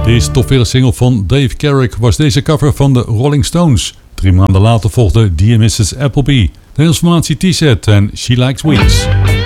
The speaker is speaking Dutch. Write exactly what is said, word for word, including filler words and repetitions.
Deze topvele single van Dave Carrick was deze cover van de Rolling Stones. Drie maanden later volgde Dear missus Appleby, de Nederlandse formatie T-Set en She Likes Weeds.